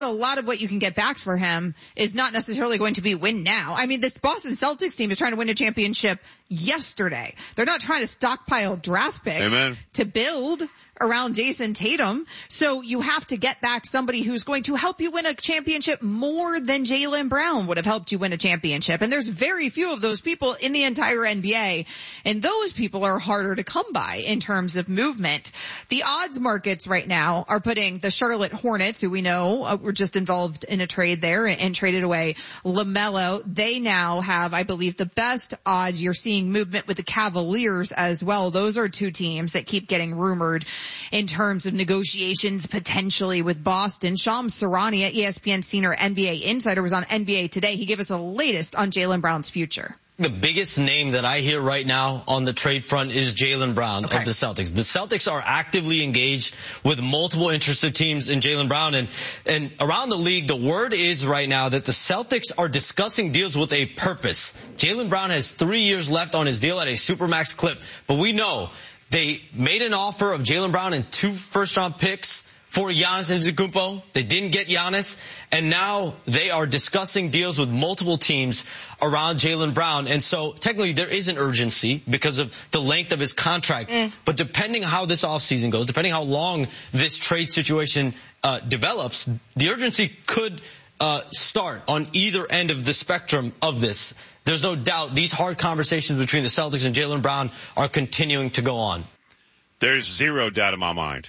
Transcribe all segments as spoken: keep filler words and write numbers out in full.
a lot of what you can get back for him is not necessarily going to be win now. I mean, this Boston Celtics team is trying to win a championship yesterday. They're not trying to stockpile draft picks Amen. to build around Jason Tatum. So you have to get back somebody who's going to help you win a championship more than Jaylen Brown would have helped you win a championship. And there's very few of those people in the entire N B A. And those people are harder to come by in terms of movement. The odds markets right now are putting the Charlotte Hornets, who we know uh, were just involved in a trade there and, and traded away LaMelo. They now have, I believe, the best odds. You're seeing movement with the Cavaliers as well. Those are two teams that keep getting rumored in terms of negotiations potentially with Boston. Shams Charania, E S P N senior N B A insider, was on N B A Today. He gave us the latest on Jaylen Brown's future. The biggest name that I hear right now on the trade front is Jaylen Brown okay. of the Celtics. The Celtics are actively engaged with multiple interested teams in Jaylen Brown. And, and around the league, the word is right now that the Celtics are discussing deals with a purpose. Jaylen Brown has three years left on his deal at a supermax clip. But we know they made an offer of Jaylen Brown and two first-round picks for Giannis Antetokounmpo. They didn't get Giannis, and now they are discussing deals with multiple teams around Jaylen Brown. And so technically there is an urgency because of the length of his contract. Mm. But depending how this offseason goes, depending how long this trade situation uh, develops, the urgency could uh, start on either end of the spectrum of this. There's no doubt these hard conversations between the Celtics and Jaylen Brown are continuing to go on. There's zero doubt in my mind.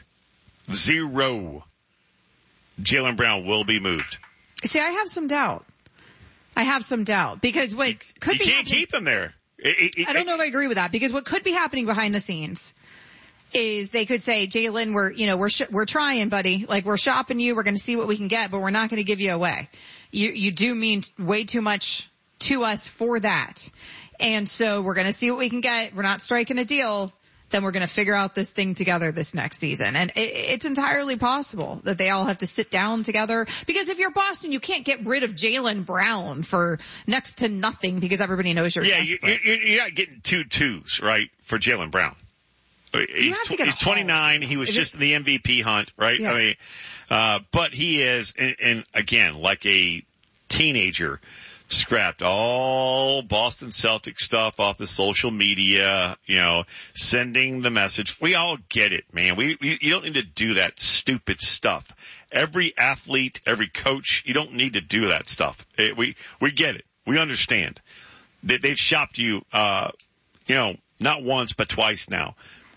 Zero. Jaylen Brown will be moved. See, I have some doubt. I have some doubt because what you, could you be can't happening, keep him there. It, it, I don't know if I agree with that because what could be happening behind the scenes is they could say, Jaylen, we're, you know, we're, sh- we're trying, buddy. Like, we're shopping you. We're going to see what we can get, but we're not going to give you away. You, you do mean way too much to us for that. And so we're going to see what we can get. We're not striking a deal. Then we're going to figure out this thing together this next season. And it, it's entirely possible that they all have to sit down together. Because if you're Boston, you can't get rid of Jaylen Brown for next to nothing because everybody knows you're yeah, desperate. Yeah, you're, you're not getting two twos, right, for Jaylen Brown. He's, have to get he's twenty-nine. He was is just it, in the M V P hunt, right? Yeah. I mean, uh, but he is, and, and again, like a teenager, scrapped all Boston Celtics stuff off the social media, you know, sending the message. We all get it, man. We, we you don't need to do that stupid stuff. Every athlete, every coach, you don't need to do that stuff. It, we we get it. We understand. They, they've shopped you, uh, you know, not once but twice now.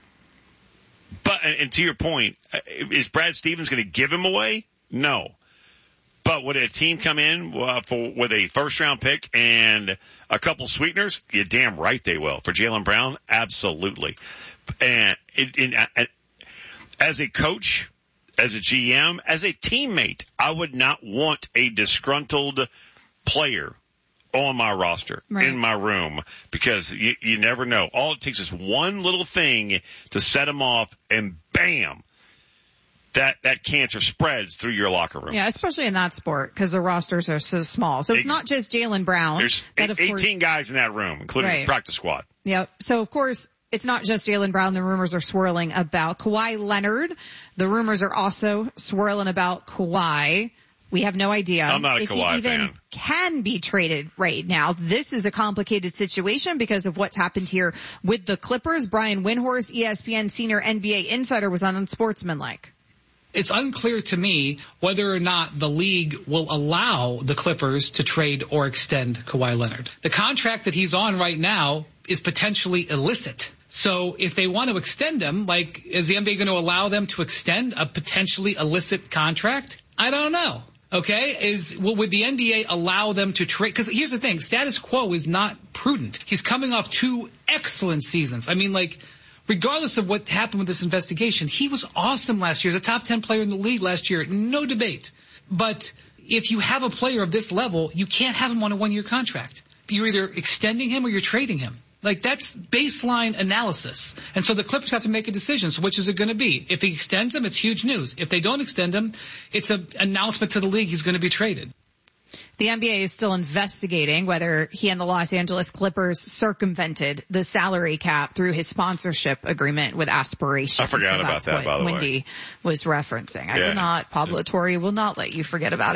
But and, and to your point, is Brad Stevens going to give him away? No. But would a team come in uh, for with a first-round pick and a couple sweeteners? You're damn right they will. For Jaylen Brown, absolutely. And it, it, it, as a coach, as a G M, as a teammate, I would not want a disgruntled player on my roster, right, in my room, because you, you never know. All it takes is one little thing to set them off, and bam. That, that cancer spreads through your locker room. Yeah, especially in that sport because the rosters are so small. So it's not just Jaylen Brown. There's that, of eighteen course, guys in that room, including right, the practice squad. Yep. So, of course, it's not just Jaylen Brown. The rumors are swirling about Kawhi Leonard. The rumors are also swirling about Kawhi. We have no idea I'm not a if Kawhi he even fan. can be traded right now. This is a complicated situation because of what's happened here with the Clippers. Brian Windhorst, E S P N senior N B A insider, was on Unsportsmanlike. It's unclear to me whether or not the league will allow the Clippers to trade or extend Kawhi Leonard. The contract that he's on right now is potentially illicit. So if they want to extend him, like, is the N B A going to allow them to extend a potentially illicit contract? I don't know. Okay, is well, would the N B A allow them to trade? Because here's the thing, status quo is not prudent. He's coming off two excellent seasons. I mean, like, regardless of what happened with this investigation, he was awesome last year. He's a top ten player in the league last year, no debate. But if you have a player of this level, you can't have him on a one-year contract. You're either extending him or you're trading him. Like, that's baseline analysis. And so the Clippers have to make a decision. So which is it going to be? If he extends him, it's huge news. If they don't extend him, it's an announcement to the league he's going to be traded. The N B A is still investigating whether he and the Los Angeles Clippers circumvented the salary cap through his sponsorship agreement with Aspirations. I forgot so about that's that, what by the Wendy way. was referencing. I Yeah. did not. Pablo Torre will not let you forget about it.